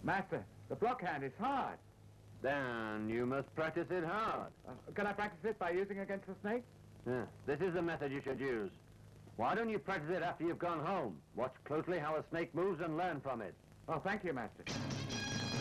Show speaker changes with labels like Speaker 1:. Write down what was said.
Speaker 1: Master, the block hand is hard.
Speaker 2: Then you must practice it hard.
Speaker 1: Can I practice it by using against the snake?
Speaker 2: Yeah, this is the method you should use. Why don't you practice it after you've gone home? Watch closely how a snake moves and learn from it.
Speaker 1: Oh, thank you, Master.